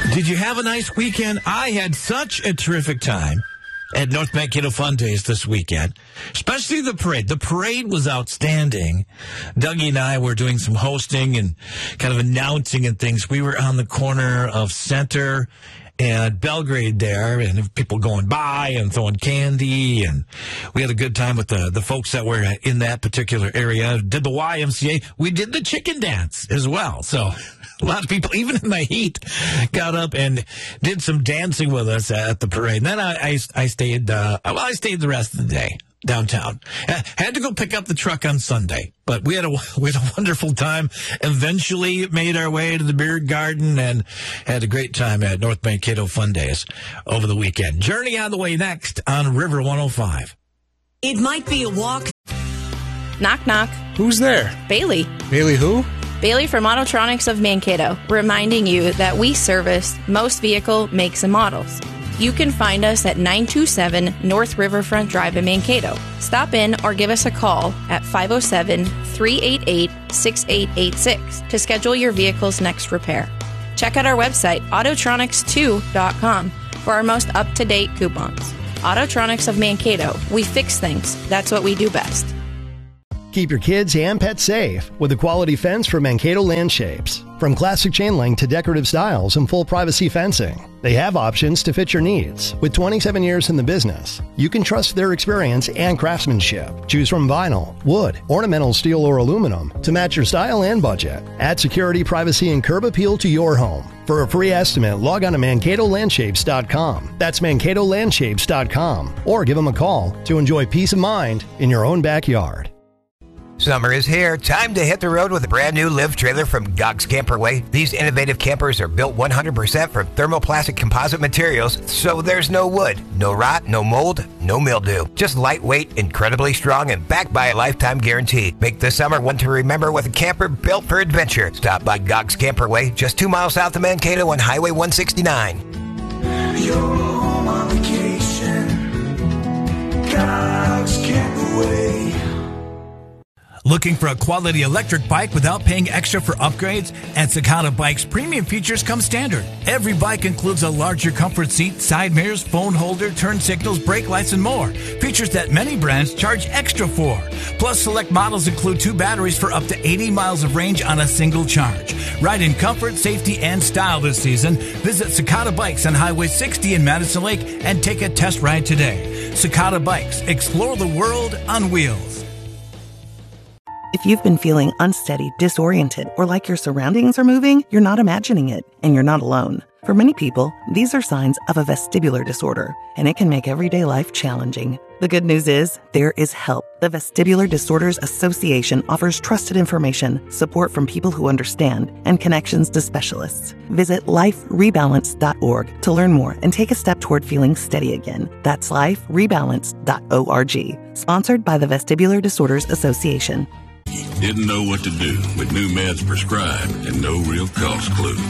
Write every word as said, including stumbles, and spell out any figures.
Did you have a nice weekend? I had such a terrific time at North Mankato Fun Days this weekend, especially the parade. The parade was outstanding. Dougie and I were doing some hosting and kind of announcing and things. We were on the corner of Center and Belgrade there, and people going by and throwing candy, and we had a good time with the, the folks that were in that particular area. Did the Y M C A. We did the chicken dance as well. So a lot of people, even in the heat, got up and did some dancing with us at the parade. And then I, I, I stayed, uh, well, I stayed the rest of the day downtown. I had to go pick up the truck on Sunday, but we had a we had a wonderful time. Eventually made our way to the beer garden and had a great time at North Mankato Fun Days over the weekend. Journey on the way next on River one oh five. It might be a walk. Knock, knock. Who's there? Bailey. Bailey who? Bailey from Autotronics of Mankato, reminding you that we service most vehicle makes and models. You can find us at nine two seven North Riverfront Drive in Mankato. Stop in or give us a call at five oh seven, three eight eight, six eight eight six to schedule your vehicle's next repair. Check out our website, autotronics two dot com, for our most up-to-date coupons. Autotronics of Mankato. We fix things. That's what we do best. Keep your kids and pets safe with a quality fence from Mankato Landshapes. From classic chain link to decorative styles and full privacy fencing, they have options to fit your needs. With twenty-seven years in the business, you can trust their experience and craftsmanship. Choose from vinyl, wood, ornamental steel, or aluminum to match your style and budget. Add security, privacy, and curb appeal to your home. For a free estimate, log on to mankato landshapes dot com. That's mankato landshapes dot com. Or give them a call to enjoy peace of mind in your own backyard. Summer is here. Time to hit the road with a brand new live trailer from Gox Camperway. These innovative campers are built one hundred percent from thermoplastic composite materials, so there's no wood, no rot, no mold, no mildew. Just lightweight, incredibly strong, and backed by a lifetime guarantee. Make this summer one to remember with a camper built for adventure. Stop by Gox Camperway, just two miles south of Mankato on Highway one sixty-nine. Your home on vacation. Gox Camperway. Looking for a quality electric bike without paying extra for upgrades? At Sakata Bikes, premium features come standard. Every bike includes a larger comfort seat, side mirrors, phone holder, turn signals, brake lights, and more. Features that many brands charge extra for. Plus, select models include two batteries for up to eighty miles of range on a single charge. Ride in comfort, safety, and style this season. Visit Sakata Bikes on Highway sixty in Madison Lake and take a test ride today. Sakata Bikes. Explore the world on wheels. If you've been feeling unsteady, disoriented, or like your surroundings are moving, you're not imagining it, and you're not alone. For many people, these are signs of a vestibular disorder, and it can make everyday life challenging. The good news is, there is help. The Vestibular Disorders Association offers trusted information, support from people who understand, and connections to specialists. Visit life rebalance dot org to learn more and take a step toward feeling steady again. That's life rebalance dot org. Sponsored by the Vestibular Disorders Association. Didn't know what to do with new meds prescribed and no real cost clue.